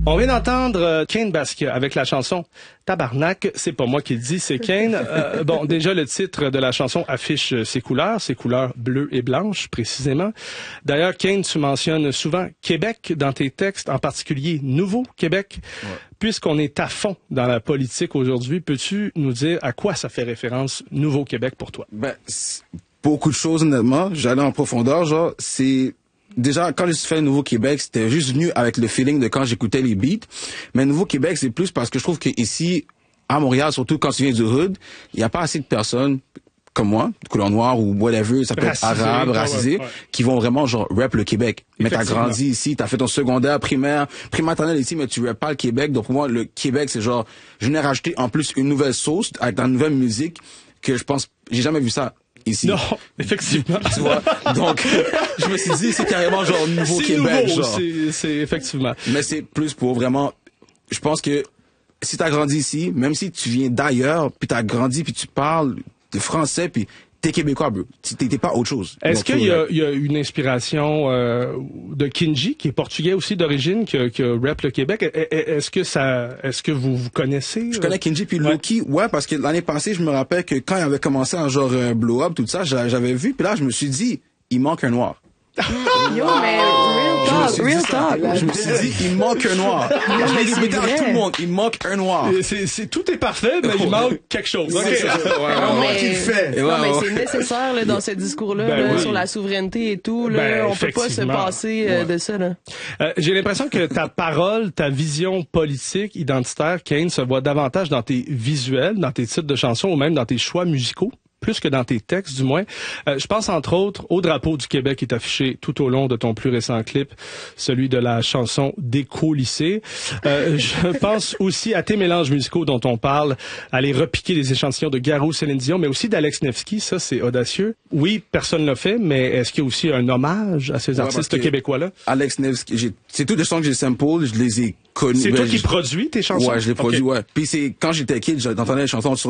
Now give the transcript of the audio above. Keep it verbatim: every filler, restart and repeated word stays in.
On vient d'entendre euh, Kane Baskia avec la chanson Tabarnak. C'est pas moi qui le dis, c'est Kane. Euh, bon, déjà, le titre de la chanson affiche ses couleurs, ses couleurs bleues et blanches, précisément. D'ailleurs, Kane, tu mentionnes souvent Québec dans tes textes, en particulier Nouveau Québec. Ouais. Puisqu'on est à fond dans la politique aujourd'hui, peux-tu nous dire à quoi ça fait référence Nouveau Québec pour toi? Ben, beaucoup de choses, honnêtement. J'allais en profondeur, genre, c'est... Déjà, quand j'ai fait Nouveau-Québec, c'était juste venu avec le feeling de quand j'écoutais les beats. Mais Nouveau-Québec, c'est plus parce que je trouve que ici, à Montréal, surtout quand tu viens du hood, il n'y a pas assez de personnes comme moi, de couleur noire ou whatever, ça peut racisé, être arabe, racisé, ouais, ouais. qui vont vraiment genre rap le Québec. Mais t'as grandi ici, t'as fait ton secondaire, primaire, primaternelle ici, mais tu rap pas le Québec. Donc pour moi, le Québec, c'est genre, je venais rajouter en plus une nouvelle sauce avec une nouvelle musique que je pense, j'ai jamais vu ça ici. Non, effectivement. Tu vois? Donc, je me suis dit, c'est carrément genre Nouveau Québec, nouveau, genre. C'est, c'est effectivement. Mais c'est plus pour vraiment, je pense que si t'as grandi ici, même si tu viens d'ailleurs, puis t'as grandi, puis tu parles de français, puis t'es québécois, bro. T'es, t'es pas autre chose. Est-ce qu'il y a, il y a une inspiration euh, de Kinji, qui est portugais aussi d'origine, que, que rap le Québec? Est-ce que ça, est-ce que vous vous connaissez? Je connais Kinji puis ouais. Loki, ouais, parce que l'année passée, je me rappelle que quand il avait commencé en genre euh, blow up, tout ça, j'avais vu, puis là, je me suis dit, il manque un noir. Yo, mais real talk, real talk. Je me suis dit, il manque un noir. Je l'ai répété à tout le monde, il manque un noir. C'est, c'est, tout est parfait, mais il manque quelque chose. Okay. C'est ça, ouais, non, ouais, mais, qu'il fait. Non, ouais, mais ouais. c'est nécessaire là, dans ce discours-là, ben là, oui. sur la souveraineté et tout. Là, ben, on peut pas se passer euh, ouais. de ça. Là. Euh, j'ai l'impression que ta parole, ta vision politique, identitaire, Kane, se voit davantage dans tes visuels, dans tes titres de chansons ou même dans tes choix musicaux. Plus que dans tes textes, du moins. Euh, je pense, entre autres, au drapeau du Québec qui est affiché tout au long de ton plus récent clip, celui de la chanson Déco-lycée. Euh, je pense aussi à tes mélanges musicaux dont on parle, à les repiquer des échantillons de Garou, Céline Dion, mais aussi d'Alex Nevsky. Ça, c'est audacieux. Oui, personne l'a fait, mais est-ce qu'il y a aussi un hommage à ces ouais, artistes québécois-là? Alex Nevsky, j'ai, c'est tous les sons que j'ai sample, je les ai connus. C'est ben, toi qui je... produis tes chansons? Ouais, je les produis, okay. ouais. Puis c'est, quand j'étais kid, j'entendais les chansons sur